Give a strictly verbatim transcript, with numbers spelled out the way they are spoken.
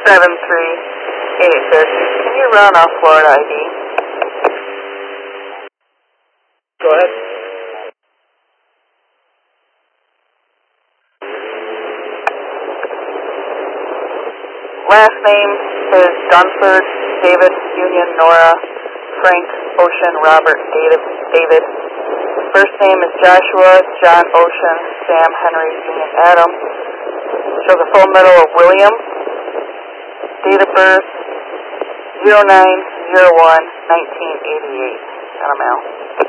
seven three eight Syracuse. Can you run off Florida I D? Go ahead. Last name is Dunford, David, Union, Nora, Frank, Ocean, Robert, David. David. First name is Joshua, John, Ocean, Sam, Henry, Union, Adam. Shows a full medal of William. Date of birth zero nine zero one nineteen eighty-eight. On a mail.